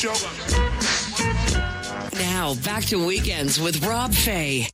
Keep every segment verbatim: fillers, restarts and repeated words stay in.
show. Now, back to Weekends with Rob Fay.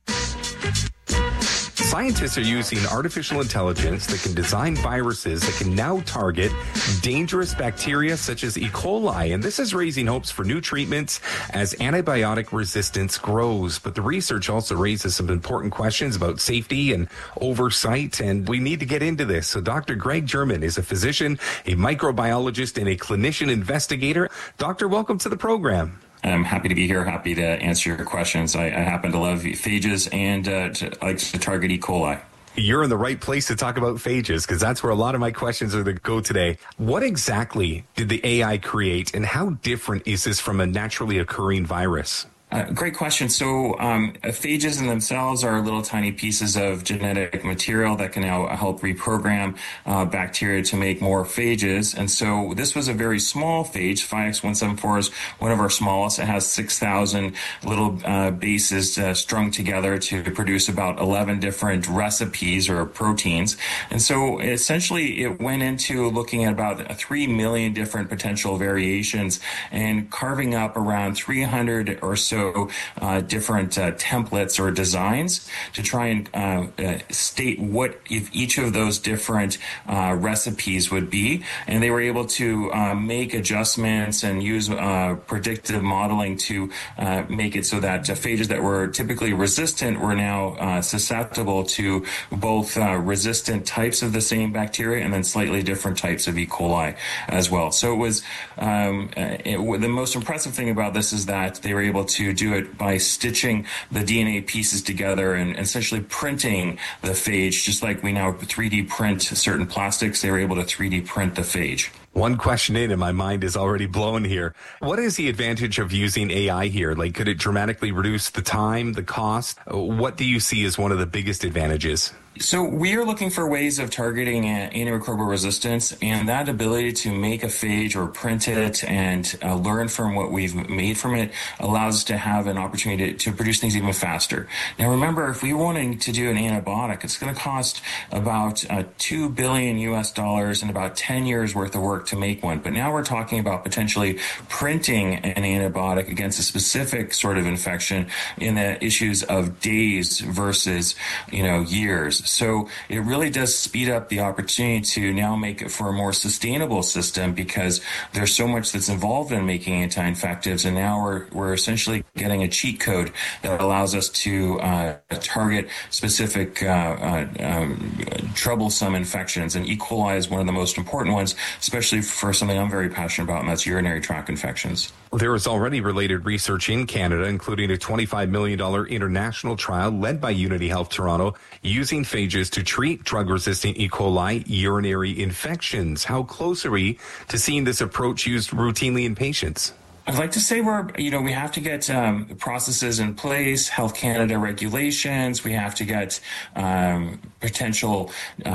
Scientists are using artificial intelligence that can design viruses that can now target dangerous bacteria such as E. coli. And this is raising hopes for new treatments as antibiotic resistance grows. But the research also raises some important questions about safety and oversight. And we need to get into this. So Doctor Greg German is a physician, a microbiologist, and a clinician investigator. Doctor, welcome to the program. I'm happy to be here. Happy to answer your questions. I, I happen to love phages and uh, to, like to target E. coli. You're in the right place to talk about phages because that's where a lot of my questions are going to go today. What exactly did the A I create, and how different is this from a naturally occurring virus? Uh, great question. So um, phages in themselves are little tiny pieces of genetic material that can now help reprogram uh, bacteria to make more phages. And so this was a very small phage. five X one seventy-four is one of our smallest. It has six thousand little uh, bases uh, strung together to produce about eleven different recipes or proteins. And so essentially it went into looking at about three million different potential variations and carving up around three hundred or so Uh, different uh, templates or designs to try and uh, uh, state what if each of those different uh, recipes would be. And they were able to uh, make adjustments and use uh, predictive modeling to uh, make it so that uh, phages that were typically resistant were now uh, susceptible to both uh, resistant types of the same bacteria and then slightly different types of E. coli as well. So it was um, it, the most impressive thing about this is that they were able to do it by stitching the D N A pieces together and essentially printing the phage, just like we now three D print certain plastics. They were able to three D print the phage. One question in and my mind is already blown here. What is the advantage of using A I here? Like, could it dramatically reduce the time, the cost? What do you see as one of the biggest advantages? So we are looking for ways of targeting antimicrobial resistance, and that ability to make a phage or print it and uh, learn from what we've made from it allows us to have an opportunity to, to produce things even faster. Now remember, if we wanted to do an antibiotic, it's going to cost about uh, two billion U S dollars and about ten years worth of work to make one. But now we're talking about potentially printing an antibiotic against a specific sort of infection in the issues of days versus, you know, years. So it really does speed up the opportunity to now make it for a more sustainable system because there's so much that's involved in making anti-infectives, and now we're we're essentially getting a cheat code that allows us to uh, target specific uh, uh, um, troublesome infections, and E. coli is one of the most important ones, especially for something I'm very passionate about, and that's urinary tract infections. There is already related research in Canada, including a twenty-five million dollars international trial led by Unity Health Toronto, using phages to treat drug-resistant E. coli urinary infections. How close are we to seeing this approach used routinely in patients? I'd like to say we're, you know, we have to get um, processes in place, Health Canada regulations. We have to get um, potential,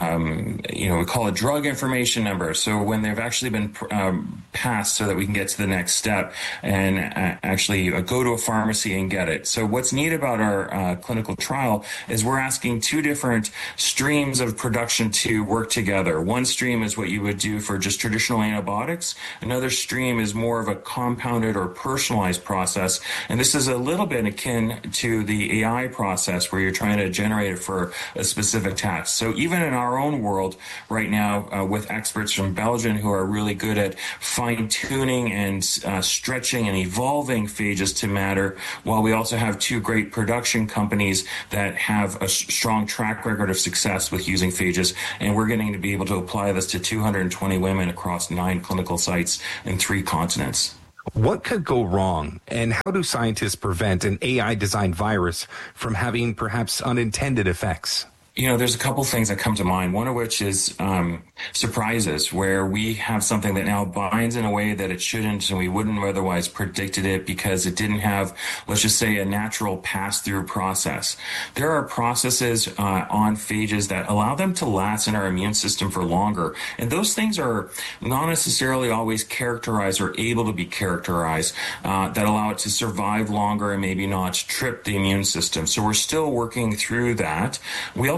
um, you know, we call it drug information number. So when they've actually been um, passed, so that we can get to the next step and uh, actually uh, go to a pharmacy and get it. So what's neat about our uh, clinical trial is we're asking two different streams of production to work together. One stream is what you would do for just traditional antibiotics. Another stream is more of a compound or personalized process. And this is a little bit akin to the A I process where you're trying to generate it for a specific task. So even in our own world right now, uh, with experts from Belgium who are really good at fine-tuning and uh, stretching and evolving phages to matter, while we also have two great production companies that have a strong track record of success with using phages. And we're getting to be able to apply this to two hundred twenty women across nine clinical sites in three continents. What could go wrong, and how do scientists prevent an A I-designed virus from having perhaps unintended effects? You know, there's a couple things that come to mind, one of which is um, surprises, where we have something that now binds in a way that it shouldn't, and we wouldn't have otherwise predicted it because it didn't have, let's just say, a natural pass-through process. There are processes uh, on phages that allow them to last in our immune system for longer, and those things are not necessarily always characterized or able to be characterized uh, that allow it to survive longer and maybe not trip the immune system. So we're still working through that. We also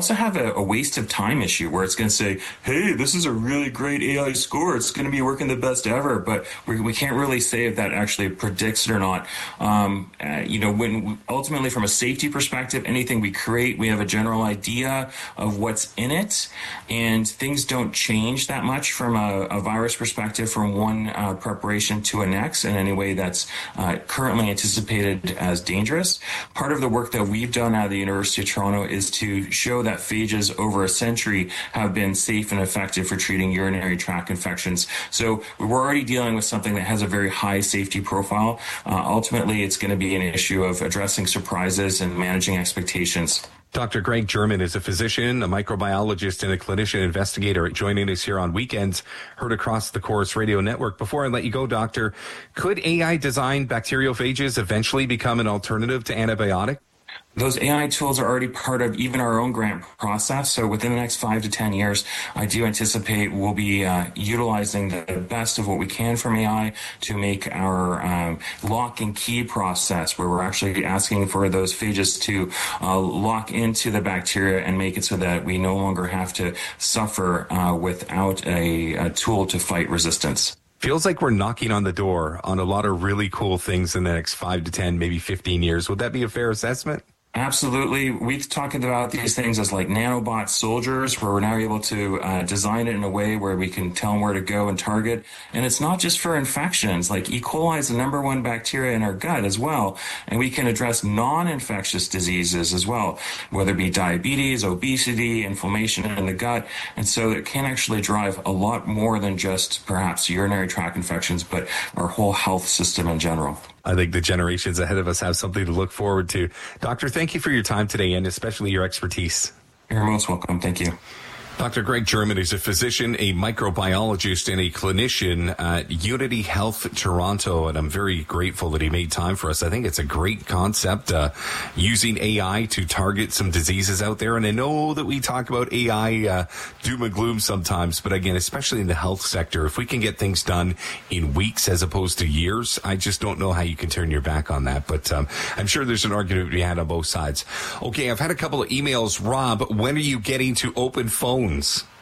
also have a, a waste of time issue where it's going to say, hey, this is a really great A I score. It's going to be working the best ever. But we, we can't really say if that actually predicts it or not. Um, uh, you know, when ultimately from a safety perspective, anything we create, we have a general idea of what's in it. And things don't change that much from a, a virus perspective from one uh, preparation to a next in any way that's uh, currently anticipated as dangerous. Part of the work that we've done out of the University of Toronto is to show that phages over a century have been safe and effective for treating urinary tract infections. So we're already dealing with something that has a very high safety profile. Uh, ultimately, it's going to be an issue of addressing surprises and managing expectations. Doctor Greg German is a physician, a microbiologist, and a clinician investigator joining us here on Weekends, heard across the Chorus Radio Network. Before I let you go, Doctor, could A I-designed bacteriophages eventually become an alternative to antibiotic? Those A I tools are already part of even our own grant process. So within the next five to ten years, I do anticipate we'll be uh, utilizing the best of what we can from A I to make our um, lock and key process, where we're actually asking for those phages to uh, lock into the bacteria and make it so that we no longer have to suffer uh, without a, a tool to fight resistance. Feels like we're knocking on the door on a lot of really cool things in the next five to ten, maybe fifteen years. Would that be a fair assessment? Absolutely. We've talked about these things as like nanobot soldiers, where we're now able to uh, design it in a way where we can tell them where to go and target. And it's not just for infections. Like E. coli is the number one bacteria in our gut as well. And we can address non-infectious diseases as well, whether it be diabetes, obesity, inflammation in the gut. And so it can actually drive a lot more than just perhaps urinary tract infections, but our whole health system in general. I think the generations ahead of us have something to look forward to. Doctor, thank you for your time today and especially your expertise. You're most welcome. Thank you. Doctor Greg German is a physician, a microbiologist, and a clinician at Unity Health Toronto, and I'm very grateful that he made time for us. I think it's a great concept, uh, using A I to target some diseases out there. And I know that we talk about A I uh, doom and gloom sometimes, but again, especially in the health sector, if we can get things done in weeks as opposed to years, I just don't know how you can turn your back on that. But um, I'm sure there's an argument to be had on both sides. Okay, I've had a couple of emails. Rob, when are you getting to open phone?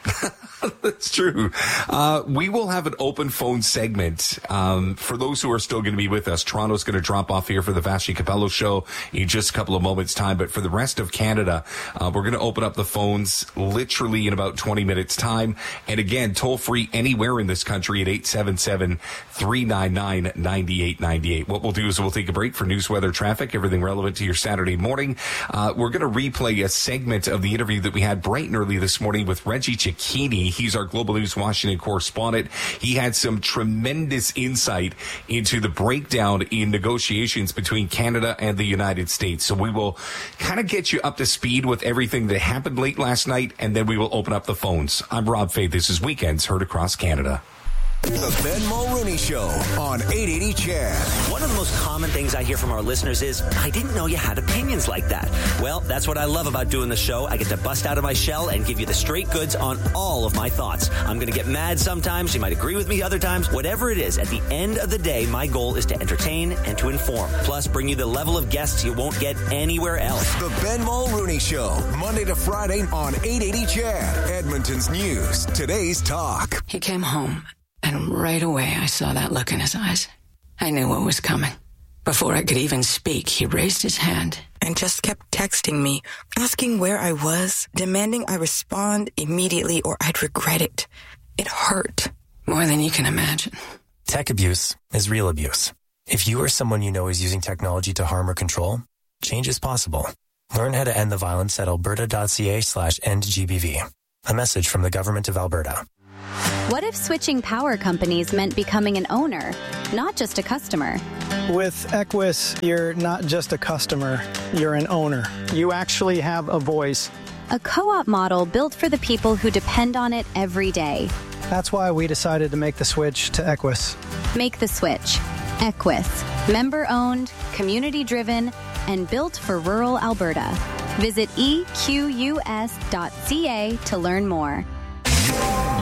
That's true. Uh, we will have an open phone segment. Um, for those who are still going to be with us, Toronto's going to drop off here for the Vassy Capello show in just a couple of moments' time. But for the rest of Canada, uh, we're going to open up the phones literally in about twenty minutes' time. And again, toll free anywhere in this country at eight seven seven, three nine nine, nine eight nine eight. What we'll do is we'll take a break for news, weather, traffic, everything relevant to your Saturday morning. Uh, we're going to replay a segment of the interview that we had bright and early this morning with Reggie Cicchini. He's our Global News Washington correspondent. He had some tremendous insight into the breakdown in negotiations between Canada and the United States. So we will kind of get you up to speed with everything that happened late last night, and then we will open up the phones. I'm Rob Fay. This is Weekends Heard Across Canada. The Ben Mulrooney Show on eight eighty C H A D. One of the most common things I hear from our listeners is, I didn't know you had opinions like that. Well, that's what I love about doing the show. I get to bust out of my shell and give you the straight goods on all of my thoughts. I'm going to get mad sometimes. You might agree with me other times. Whatever it is, at the end of the day, my goal is to entertain and to inform. Plus, bring you the level of guests you won't get anywhere else. The Ben Mulrooney Show, Monday to Friday on eight eighty C H A D. Edmonton's News, today's talk. He came home. And right away, I saw that look in his eyes. I knew what was coming. Before I could even speak, he raised his hand and just kept texting me, asking where I was, demanding I respond immediately or I'd regret it. It hurt. More than you can imagine. Tech abuse is real abuse. If you or someone you know is using technology to harm or control, change is possible. Learn how to end the violence at alberta.ca slash end GBV. A message from the Government of Alberta. What if switching power companies meant becoming an owner, not just a customer? With Equus, you're not just a customer, you're an owner. You actually have a voice. A co-op model built for the people who depend on it every day. That's why we decided to make the switch to Equus. Make the switch. Equus. Member-owned, community-driven, and built for rural Alberta. Visit E Q U S dot C A to learn more.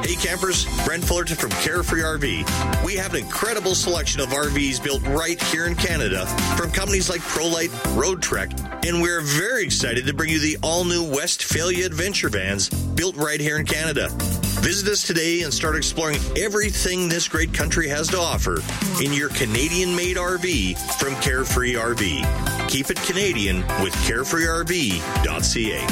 Hey campers, Brent Fullerton from Carefree R V. We have an incredible selection of R Vs built right here in Canada from companies like ProLite, Road Trek, and we're very excited to bring you the all-new Westphalia Adventure Vans built right here in Canada. Visit us today and start exploring everything this great country has to offer in your Canadian-made R V from Carefree R V. Keep it Canadian with carefree r v dot c a.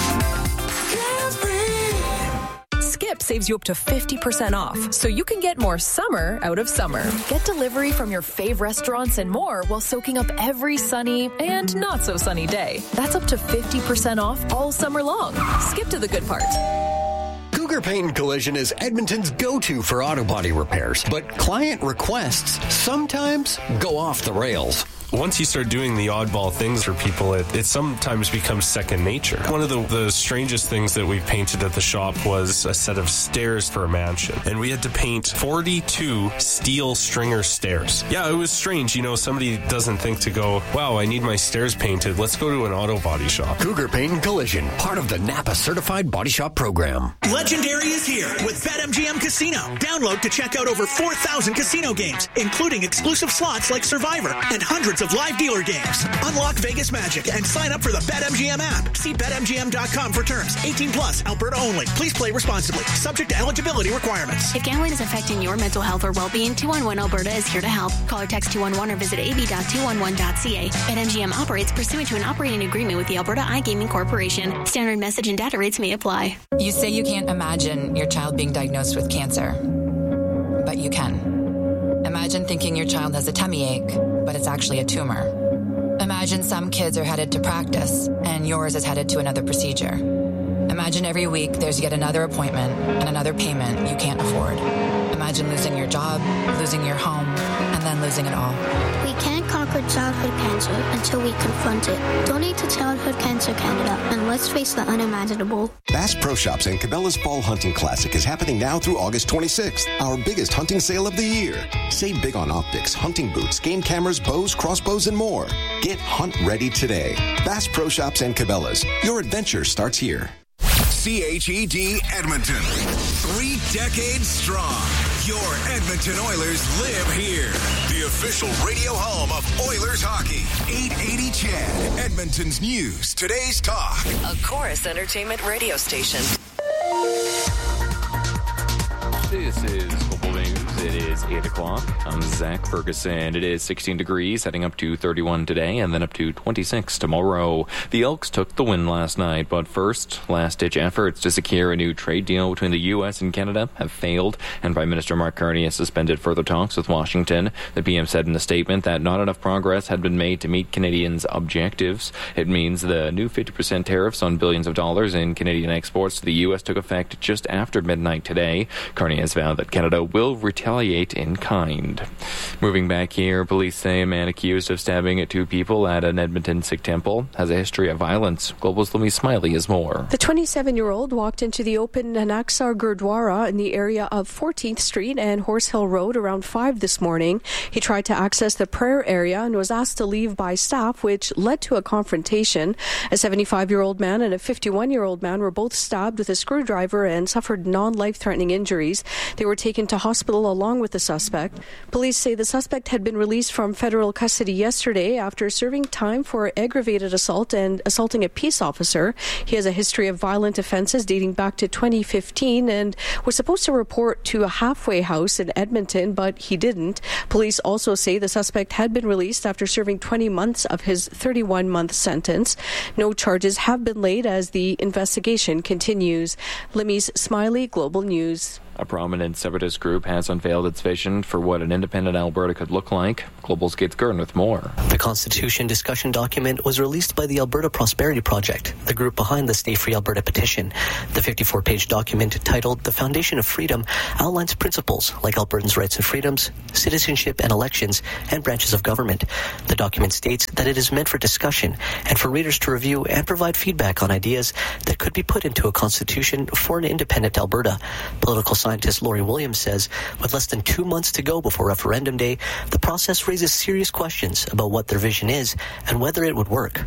Skip saves you up to fifty percent off, so you can get more summer out of summer. Get delivery from your fave restaurants and more while soaking up every sunny and not so sunny day. That's up to fifty percent off all summer long. Skip to the good part. Cougar Paint and Collision is Edmonton's go-to for auto body repairs, but client requests sometimes go off the rails. Once you start doing the oddball things for people, it, it sometimes becomes second nature. One of the, the strangest things that we painted at the shop was a set of stairs for a mansion. And we had to paint forty-two steel stringer stairs. Yeah, it was strange. You know, somebody doesn't think to go, wow, I need my stairs painted. Let's go to an auto body shop. Cougar Paint and Collision, part of the Napa Certified Body Shop Program. Legendary is here with BetMGM Casino. Download to check out over four thousand casino games, including exclusive slots like Survivor and hundreds of live dealer games. Unlock Vegas magic and sign up for the BetMGM app. See bet M G M dot com for terms. eighteen plus, Alberta only. Please play responsibly. Subject to eligibility requirements. If gambling is affecting your mental health or well-being, two one one Alberta is here to help. Call or text two one one or visit a b dot two one one dot c a. BetMGM operates pursuant to an operating agreement with the Alberta iGaming Corporation. Standard message and data rates may apply. You say you can't imagine your child being diagnosed with cancer, but you can. Imagine thinking your child has a tummy ache, but it's actually a tumor. Imagine some kids are headed to practice, and yours is headed to another procedure. Imagine every week there's yet another appointment and another payment you can't afford. Imagine losing your job, losing your home, and then losing it all. We can't conquer childhood cancer until we confront it. Donate to Childhood Cancer Canada, and let's face the unimaginable. Bass Pro Shops and Cabela's Fall Hunting Classic is happening now through August twenty-sixth, our biggest hunting sale of the year. Save big on optics, hunting boots, game cameras, bows, crossbows, and more. Get hunt ready today. Bass Pro Shops and Cabela's. Your adventure starts here. C H E D Edmonton. Three decades strong. Your Edmonton Oilers live here. The official radio home of Oilers hockey. eight eighty C H E D. Edmonton's news. Today's talk. A Chorus Entertainment radio station. This is Global News. It is eight o'clock. I'm Zach Ferguson. It is sixteen degrees, heading up to thirty-one today, and then up to twenty-six tomorrow. The Elks took the win last night, but first, last-ditch efforts to secure a new trade deal between the U S and Canada have failed, and Prime Minister Mark Carney has suspended further talks with Washington. The P M said in a statement that not enough progress had been made to meet Canadians' objectives. It means the new fifty percent tariffs on billions of dollars in Canadian exports to the U S took effect just after midnight today. Carney has vowed that Canada will retaliate in kind. Moving back here, police say a man accused of stabbing two people at an Edmonton Sikh temple has a history of violence. Global's Louise Smiley has more. The twenty-seven-year-old walked into the open Nanaksar Gurdwara in the area of fourteenth Street and Horse Hill Road around five this morning. He tried to access the prayer area and was asked to leave by staff, which led to a confrontation. A seventy-five-year-old man and a fifty-one-year-old man were both stabbed with a screwdriver and suffered non-life-threatening injuries. They were taken to hospital along with the suspect. Police say the suspect had been released from federal custody yesterday after serving time for aggravated assault and assaulting a peace officer. He has a history of violent offenses dating back to twenty fifteen and was supposed to report to a halfway house in Edmonton, but he didn't. Police also say the suspect had been released after serving twenty months of his thirty-one-month sentence. No charges have been laid as the investigation continues. Louise Smiley, Global News. A prominent separatist group has unveiled its vision for what an independent Alberta could look like. Global's Gates Gurn with more. The Constitution discussion document was released by the Alberta Prosperity Project, the group behind the Stay Free Alberta petition. The fifty-four page document, titled The Foundation of Freedom, outlines principles like Albertans' rights and freedoms, citizenship and elections, and branches of government. The document states that it is meant for discussion and for readers to review and provide feedback on ideas that could be put into a constitution for an independent Alberta. Political scientist Laurie Williams says, with less than two months to go before referendum day, the process raises serious questions about what their vision is and whether it would work.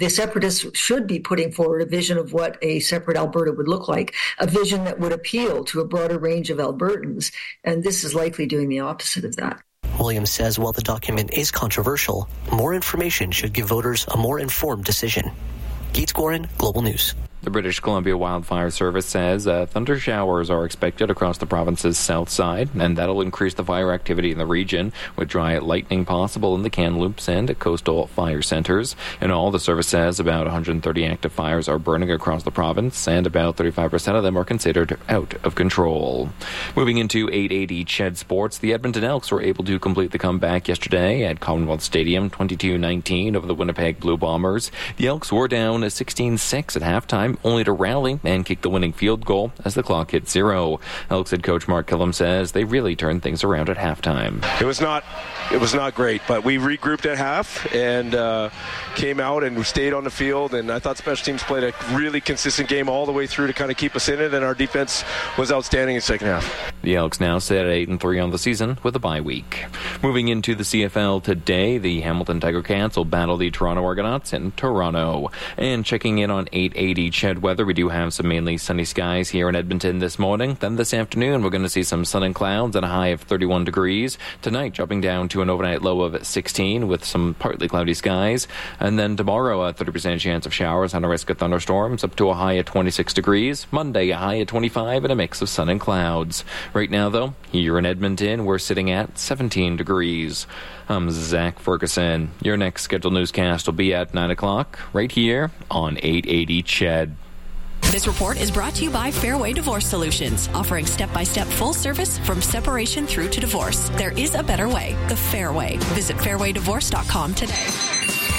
the separatists should be putting forward a vision of what a separate Alberta would look like, a vision that would appeal to a broader range of Albertans. And this is likely doing the opposite of that. Williams says while the document is controversial, more information should give voters a more informed decision. Gates Gorin, Global News. The British Columbia Wildfire Service says uh, thunder showers are expected across the province's south side, and that'll increase the fire activity in the region, with dry lightning possible in the Kamloops and coastal fire centers. In all, the service says about one hundred thirty active fires are burning across the province, and about thirty-five percent of them are considered out of control. Moving into eight eighty C H E D Sports, the Edmonton Elks were able to complete the comeback yesterday at Commonwealth Stadium, twenty-two nineteen over the Winnipeg Blue Bombers. The Elks were down sixteen six at halftime, only to rally and kick the winning field goal as the clock hit zero. Elks head coach Mark Killam says they really turned things around at halftime. It was not it was not great, but we regrouped at half and uh, came out and stayed on the field, and I thought special teams played a really consistent game all the way through to kind of keep us in it, and our defense was outstanding in the second half. The Elks now sit at eight and three on the season with a bye week. Moving into the C F L today, the Hamilton Tiger Cats will battle the Toronto Argonauts in Toronto. And checking in on eight eighty C H E D weather, we do have some mainly sunny skies here in Edmonton this morning. Then this afternoon, we're going to see some sun and clouds at a high of thirty-one degrees. Tonight, dropping down to an overnight low of sixteen with some partly cloudy skies. And then tomorrow, a thirty percent chance of showers on a risk of thunderstorms up to a high of twenty-six degrees. Monday, a high of twenty-five and a mix of sun and clouds. Right now, though, here in Edmonton, we're sitting at seventeen degrees. I'm Zach Ferguson. Your next scheduled newscast will be at nine o'clock right here on eight eighty C H E D. This report is brought to you by Fairway Divorce Solutions, offering step-by-step full service from separation through to divorce. There is a better way, the Fairway. Visit fairway divorce dot com today.